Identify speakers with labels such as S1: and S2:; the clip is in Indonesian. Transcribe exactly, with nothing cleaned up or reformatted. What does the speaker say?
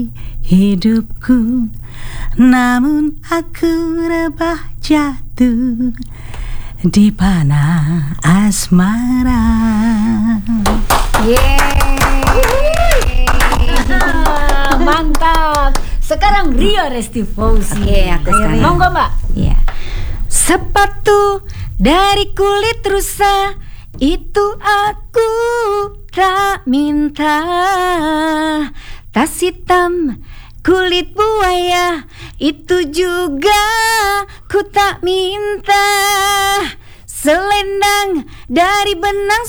S1: hidupku, namun aku rebah jatuh di panah asmara.
S2: Yeay. Mantap. Sekarang Rio Resti Fauzi.
S3: Oke, aku sekarang.
S2: Monggo Mbak.
S3: Iya. Sepatu dari kulit rusa itu aku tak minta. Tas hitam kulit buaya itu juga ku tak minta. Selendang dari benang